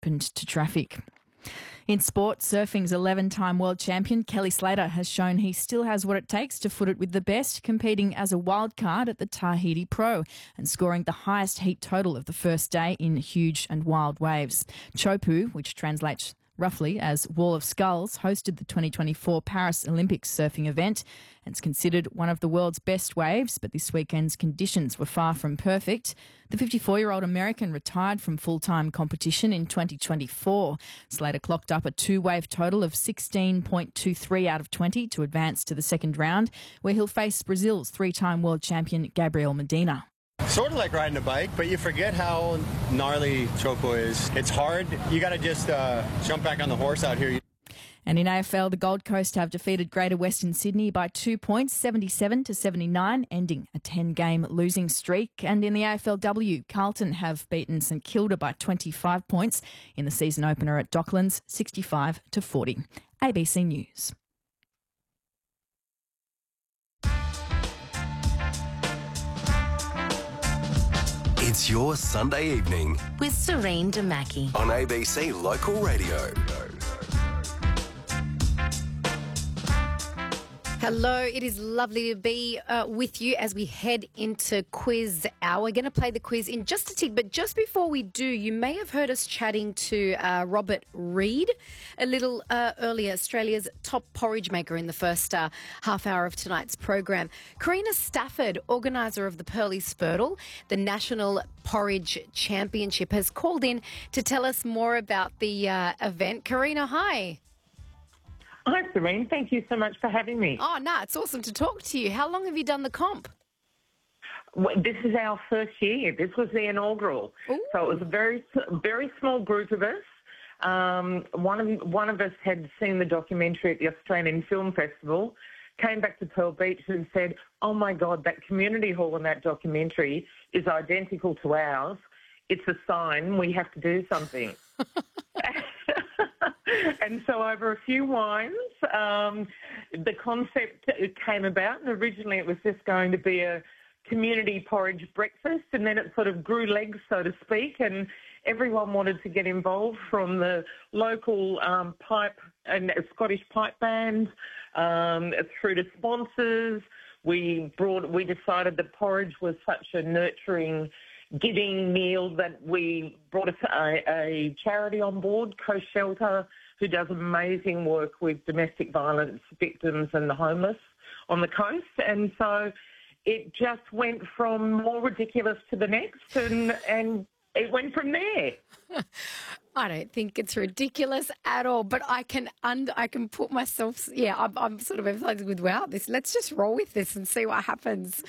opened to traffic. In sport, surfing's 11-time world champion Kelly Slater has shown he still has what it takes to foot it with the best, competing as a wild card at the Tahiti Pro and scoring the highest heat total of the first day in huge and wild waves. Chopu, which translates roughly as Wall of Skulls, hosted the 2024 Paris Olympics surfing event and it's considered one of the world's best waves, but this weekend's conditions were far from perfect. The 54-year-old American retired from full-time competition in 2024. Slater clocked up a two-wave total of 16.23 out of 20 to advance to the second round, where he'll face Brazil's three-time world champion Gabriel Medina. Sort of like riding a bike, but you forget how gnarly Chopo is. It's hard. You got to just jump back on the horse out here. And in AFL, the Gold Coast have defeated Greater Western Sydney by 2 points, 77-79, ending a 10-game losing streak. And in the AFLW, Carlton have beaten St Kilda by 25 points in the season opener at Docklands, 65-40. ABC News. It's your Sunday evening with Serene Damaki on ABC Local Radio. Hello, it is lovely to be with you as we head into quiz hour. We're going to play the quiz in just a tick, but just before we do, you may have heard us chatting to Robert Reid a little earlier, Australia's top porridge maker in the first half hour of tonight's program. Karina Stafford, organiser of the Pearly Spurtle, the National Porridge Championship, has called in to tell us more about the event. Karina, hi. Hi, Serene. Thank you so much for having me. Oh, no, it's awesome to talk to you. How long have you done the comp? Well, this is our first year. This was the inaugural. Ooh. So it was a very small group of us. One of us had seen the documentary at the Australian Film Festival, came back to Pearl Beach and said, oh, my God, that community hall in that documentary is identical to ours. It's a sign we have to do something. And so over a few wines, the concept came about, and originally it was just going to be a community porridge breakfast, and then it sort of grew legs, so to speak, and everyone wanted to get involved, from the local pipe and Scottish pipe band through to sponsors. We decided that porridge was such a nurturing, giving meal that we brought a charity on board, Coast Shelter, who does amazing work with domestic violence victims and the homeless on the coast. And so it just went from more ridiculous to the next, and it went from there. I don't think it's ridiculous at all, but I can put myself, I'm sort of empathizing with, wow, let's just roll with this and see what happens.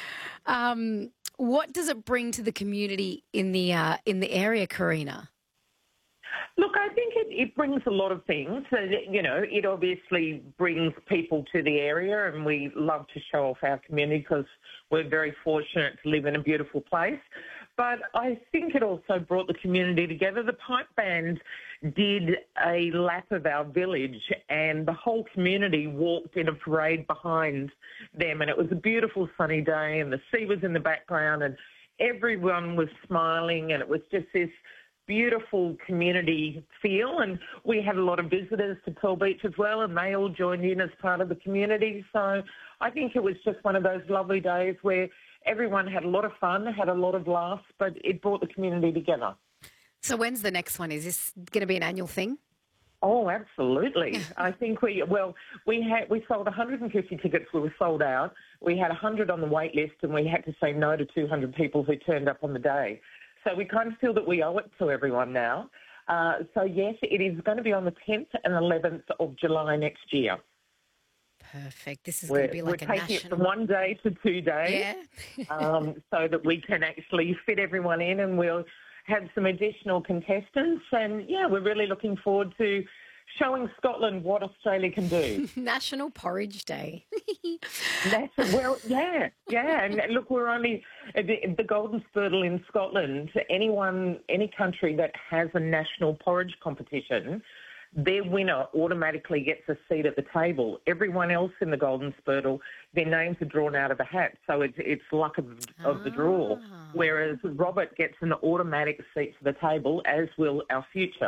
What does it bring to the community in the area, Karina? Look, I think it brings a lot of things. It obviously brings people to the area, and we love to show off our community because we're very fortunate to live in a beautiful place. But I think it also brought the community together. The pipe band did a lap of our village, and the whole community walked in a parade behind them, and it was a beautiful sunny day, and the sea was in the background, and everyone was smiling, and it was just this beautiful community feel. And we had a lot of visitors to Pearl Beach as well, and they all joined in as part of the community. So I think it was just one of those lovely days where everyone had a lot of fun, had a lot of laughs, but it brought the community together. So when's the next one? Is this going to be an annual thing? Oh, absolutely. I think we sold 150 tickets. We were sold out. We had 100 on the wait list, and we had to say no to 200 people who turned up on the day. So we kind of feel that we owe it to everyone now. So, yes, it is going to be on the 10th and 11th of July next year. Perfect. This is going to be like a national... We're taking it from 1 day to 2 days, so that we can actually fit everyone in, and we'll have some additional contestants. And, yeah, we're really looking forward to showing Scotland what Australia can do. National Porridge Day. And look, we're only the Golden Spurtle in Scotland. Any country that has a national porridge competition, their winner automatically gets a seat at the table. Everyone else in the Golden Spurtle, their names are drawn out of a hat, so it's luck of the draw. Whereas Robert gets an automatic seat to the table, as will our future.